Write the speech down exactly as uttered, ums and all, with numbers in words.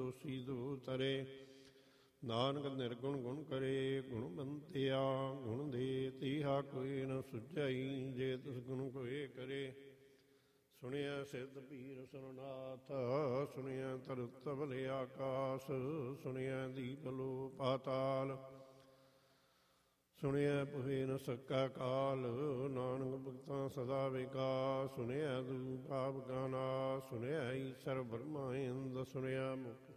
ਦੋਸੀ ਦੋ ਤਰੇ। ਨਾਨਕ ਨਿਰਗੁਣ ਗੁਣ ਕਰੇ ਗੁਣਵੰਤਿਆ ਗੁਣ ਦੇ ਤੀਹਾ ਕੋਈ ਨ ਸੁਝਾਈ। ਜੇ ਤਿਸ ਗੁਣ ਕੋਏ ਕਰੇ ਸੁਣਿਆ ਸਿੱਧ ਪੀਰ ਸੁਰਨਾਥ। ਸੁਣਿਆ ਤਰੁਤ ਭਲੇ ਆਕਾਸ ਸੁਣਿਆ ਦੀਪ ਲੋ ਪਾਤਾਲ। ਸੁਣਿਆ ਪੁਹੇ ਨ ਸਕਾ ਕਾਲ ਨਾਨਕ ਭਗਤਾਂ ਸਦਾ ਵਿਕਾਸ। ਸੁਣਿਆ ਦੂਪ ਆਪ ਗਾਨਾ ਸੁਣਿਆ ਈਸ਼ਰ ਬ੍ਰਹਮਾ ਇੰਦ। ਸੁਣਿਆ ਮੁਖ